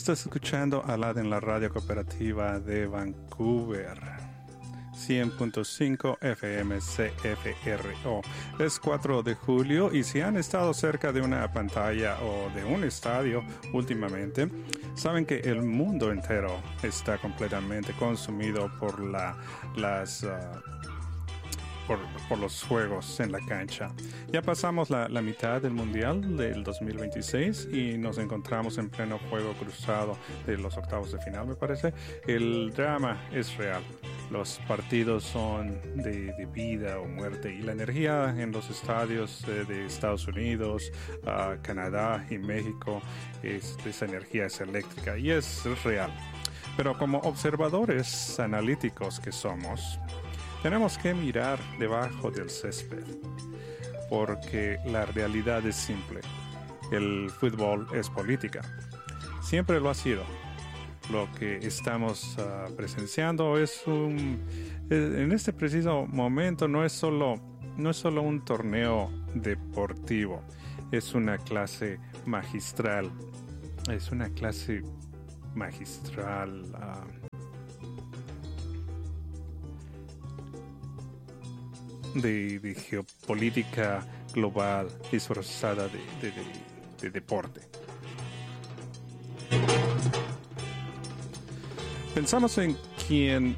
Estás escuchando Alad en la radio cooperativa de Vancouver. 100.5 FM CFRO. Es 4 de julio y si han estado cerca de una pantalla o de un estadio últimamente, saben que el mundo entero está completamente consumido por por los juegos en la cancha. Ya pasamos la mitad del Mundial del 2026 y nos encontramos en pleno juego cruzado de los octavos de final, me parece. El drama es real. Los partidos son de vida o muerte y la energía en los estadios de Estados Unidos, Canadá y México, esa energía es eléctrica y es real. Pero como observadores analíticos que somos, tenemos que mirar debajo del césped, porque la realidad es simple. El fútbol es política. Siempre lo ha sido. Lo que estamos presenciando en este preciso momento no es solo un torneo deportivo, es una clase magistral. Es una clase magistral. De geopolítica global disfrazada de deporte. Pensamos en quién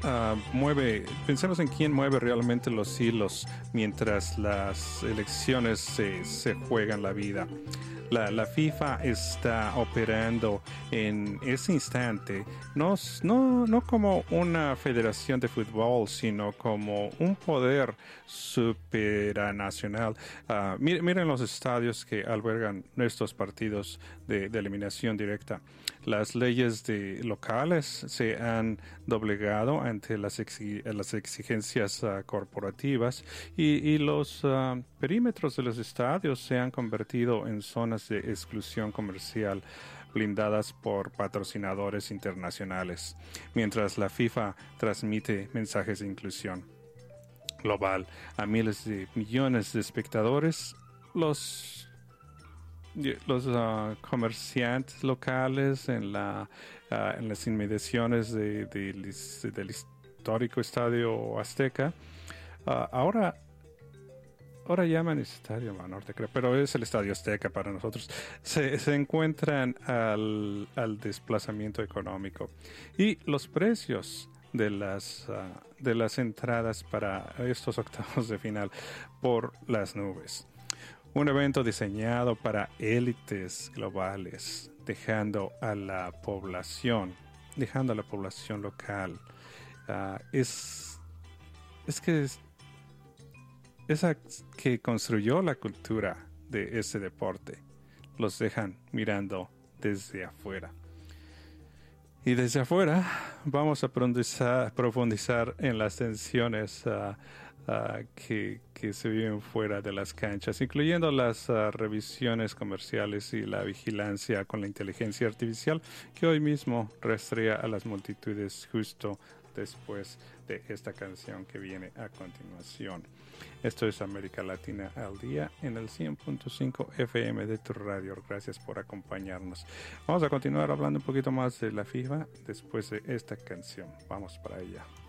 mueve realmente los hilos mientras las elecciones se juegan la vida. La FIFA está operando en ese instante, no como una federación de fútbol, sino como un poder supranacional. Miren los estadios que albergan estos partidos de eliminación directa. Las leyes locales se han doblegado ante las exigencias corporativas y los perímetros de los estadios se han convertido en zonas de exclusión comercial blindadas por patrocinadores internacionales, mientras la FIFA transmite mensajes de inclusión global a miles de millones de espectadores. Los comerciantes locales en las inmediaciones del histórico Estadio Azteca ahora llaman Estadio Banorte, creo, pero es el Estadio Azteca para nosotros. Se encuentran al desplazamiento económico y los precios de las entradas para estos octavos de final por las nubes. Un evento diseñado para élites globales, dejando a la población local. Esa que construyó la cultura de ese deporte, los dejan mirando desde afuera. Y desde afuera vamos a profundizar en las tensiones que se viven fuera de las canchas, incluyendo las revisiones comerciales y la vigilancia con la inteligencia artificial que hoy mismo rastrea a las multitudes justo después de esta canción que viene a continuación. Esto es América Latina al día en el 100.5 FM de tu radio. Gracias por acompañarnos. Vamos a continuar hablando un poquito más de la FIFA después de esta canción. Vamos para ella.